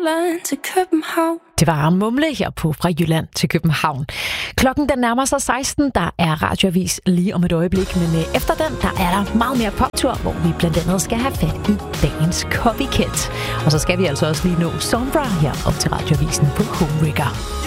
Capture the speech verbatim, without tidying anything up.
til København. Det var Mumle her på Fra Jylland til København. Klokken den nærmer sig seksten. Der er radioavis lige om et øjeblik, men efter den, der er der meget mere poptur, hvor vi blandt andet skal have fat i dagens copycat. Og så skal vi altså også lige nå Sombra her op til radioavisen på Home Rigger.